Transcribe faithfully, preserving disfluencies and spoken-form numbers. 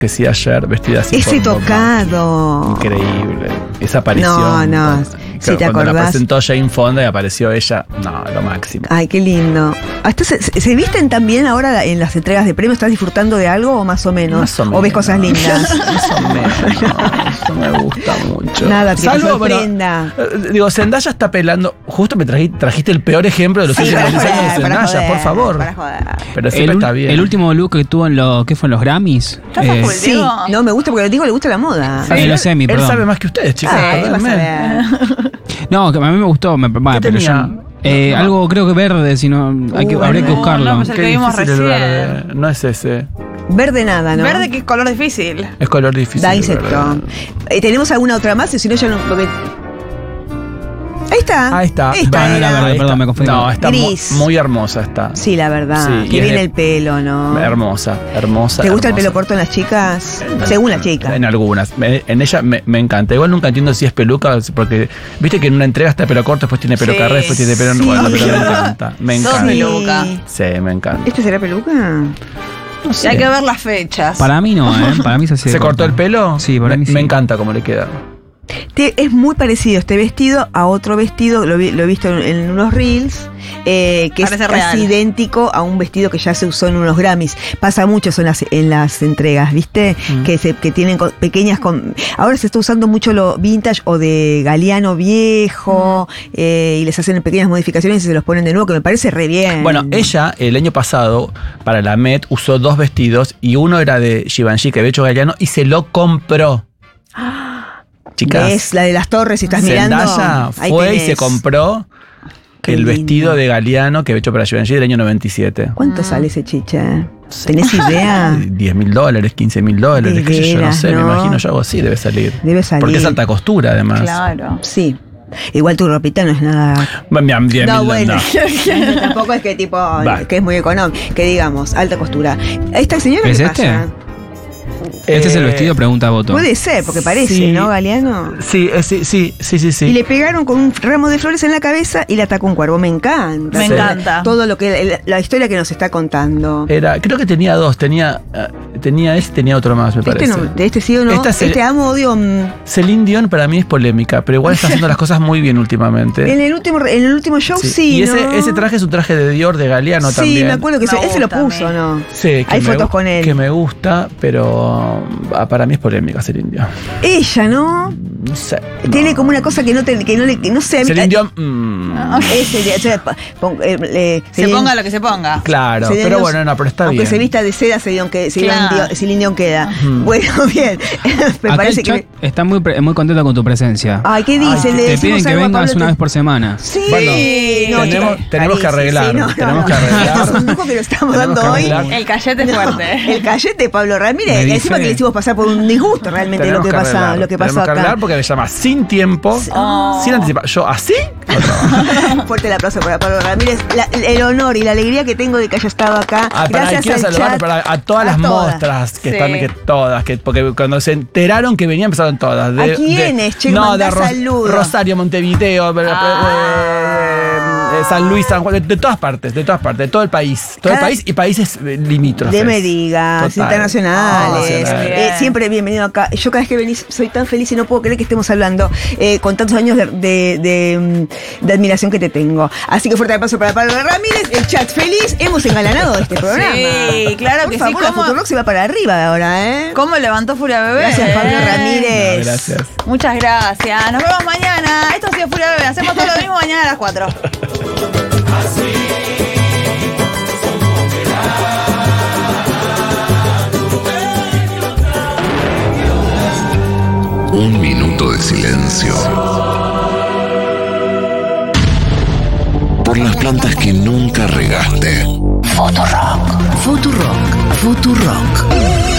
que sí ayer, vestida así. Ese tocado. Increíble. Esa aparición. No, no. Si te cuando acordás. la presentó Jane Fonda y apareció ella, no, lo máximo. Ay, qué lindo. Hasta se, se visten también ahora en las entregas de premios. ¿Estás disfrutando de algo o más o menos? Más o menos. ¿O ves cosas lindas? Más o menos. Eso me gusta mucho. Nada, que Salvo, te sorprenda. Bueno, digo, Zendaya está pelando. Justo me trajiste, trajiste el peor ejemplo de los Sí, últimos para diez años de joder, para Zendaya, joder, por favor. para joder. Pero siempre el, está bien. el último look que tuvo en lo ¿qué fue en los Grammys? ¿Estás Eh, a full, Sí, Diego? no me gusta porque digo, le gusta la moda. Sí. En los Emmy, Él perdón. sabe más que ustedes, chicos. Ah, ¿qué vas a perdónenme. ver? No, que a mí me gustó, me, va, ¿Qué pero tenía? yo, eh, No, no. algo creo que verde, si no, hay que, Uh, habría que no, buscarlo. no, pues el Qué que vimos difícil el recién. verde. No es ese. Verde nada, ¿no? Verde que es color difícil. Es color difícil. Da el insecto. verde. Eh, ¿Tenemos alguna otra más? Si no, ya no. Porque... Ahí está. Ahí está. Esta Ah, no, era. la verde, Ahí perdón, está. me confundí. No, está mu- Gris. muy hermosa está. Sí, la verdad. Sí, y Qué es bien de- el pelo, ¿no? Hermosa, hermosa. ¿Te gusta el hermosa. pelo corto en las chicas? En- Según la chica. En algunas. Me- En ella me, me encanta. Igual nunca entiendo si es peluca, porque viste que en una entrega está pelo corto, después tiene pelo Sí. carré, después tiene pelo Sí. bueno, pero me encanta. Me Sos encanta. peluca. Sí, me encanta. ¿Este será peluca? No Y sé. hay que ver las fechas. Para mí no, ¿eh? Para mí se hace ¿Se cortó corta. el pelo? Sí, para me, mí sí. Me encanta cómo le queda. Te- es muy parecido este vestido a otro vestido, lo, vi- lo he visto en, en unos reels, eh, que Parece es casi real. idéntico a un vestido que ya se usó en unos Grammys. Pasa mucho eso en las, en las entregas, ¿viste? Mm. Que, se, que tienen co- pequeñas... con- ahora se está usando mucho lo vintage o de Galeano viejo, eh, y les hacen pequeñas modificaciones y se los ponen de nuevo, que me parece re bien. Bueno, ella el año pasado, para la Met, usó dos vestidos y uno era de Givenchy, que había hecho Galeano, y se lo compró. Chicas, Es la de las torres, si estás Zendaya mirando. ahí fue y tenés. se compró Qué el lindo. vestido de Galeano que había hecho para Givenchy del año noventa y siete. ¿Cuánto sale ese chiche? ¿Tenés idea? diez mil dólares, quince mil dólares, De qué sé yo, no veras, sé, me ¿no? imagino yo algo así debe salir. Debe salir. Porque es alta costura además. Claro. Sí. Igual tu ropita no es nada. Bueno, diez mil No, bueno. no. Tampoco es que tipo, Va. que es muy económico. Que digamos, alta costura. ¿Esta señora ¿Es qué este? pasa? ¿Este es el Eh, vestido? Pregunta Voto. Puede ser, porque parece, Sí. ¿no, Galeano? Sí, eh, sí, sí, sí, sí, sí. Y le pegaron con un ramo de flores en la cabeza y le atacó un cuervo. Me encanta. Me Sí. encanta. Todo lo que la, la historia que nos está contando. Era, creo que tenía dos, tenía, eh, tenía este, tenía otro más, me Este parece. no, de este sí o no. Esta se- este amo odio. mm, Celine Dion para mí es polémica, pero igual está haciendo las cosas muy bien últimamente. En el último, en el último show sí. Y ese, ¿no? ese traje es un traje de Dior de Galeano sí, también. me acuerdo que Me se- ese lo gusta a puso, mí. ¿no? Sí, que Hay me fotos gu- con él. Que me gusta, pero ah, para mí es polémica Celine Dion. Ella, ¿no? No sé. Tiene no. como una cosa que no, te, que no le. Que no sé. a mí- Celine Dion. mm, Ese, de- o sea, pa- pon- eh, eh, Se Celine- ponga lo que se ponga. claro, Celine pero Dion, bueno, no, pero está aunque bien. se vista de seda, Celine Dion, que- Celine Claro. Dion- Celine Dion queda. Ujú. Bueno, bien. Me Acá parece el chat que. está muy, pre- muy contento con tu presencia. Ay, ¿qué dicen? Le Te decimos piden que algo a vengas Pablo una Te- vez por semana. Sí, Bueno, no, tenemos- chica, tenemos que carísimo. arreglar, Sí, no, no, tenemos no. que arreglar. Es un lujo que lo estamos Tenemos dando que hoy. arreglar. El callete No, fuerte. el callete de Pablo Ramírez. Me Y dice- encima que le hicimos pasar por un disgusto realmente Tenemos lo que, que pasa, arreglar, lo que tenemos pasó que acá. arreglar porque me llama sin tiempo, Oh. sin anticipación. ¿Yo así? Fuerte el aplauso para Pablo Ramírez. La- el honor y la alegría que tengo de que haya estado acá. Ah, para, Gracias quiero al saludar chat. para, a todas A las todas. mostras que Sí. están, que todas, que, porque cuando se enteraron que venían empezaron todas. De, ¿A quiénes, de- che? No, Mandá de Ros- saludos. Rosario, Montevideo, eh, Ah. eh, San Luis, San Juan, de, de todas partes, de todas partes, de todo el país. Todo el Cada- país y países eh, limítrofes. De me digas, Total. internacionales. Internacional. Eh, siempre bienvenido acá. Yo cada vez que venís soy tan feliz y no puedo creer que estemos hablando eh, con tantos años de, de, de, mm, de admiración que te tengo. Así que fuerte aplauso para Pablo Ramírez, el chat feliz. Hemos engalanado este programa. Sí, claro Por que favor, sí. la ¿Cómo, Futurock se va para arriba ahora, ¿eh? ¿Cómo levantó Furia Bebé? Gracias, Pablo Eh. Ramírez. No, gracias. Muchas gracias. Nos vemos mañana. Esto ha sido Furia Bebé. Hacemos todo lo mismo mañana a las cuatro. Un minuto de silencio. Por las plantas que nunca regaste. Futurock. Futurock. Futurock.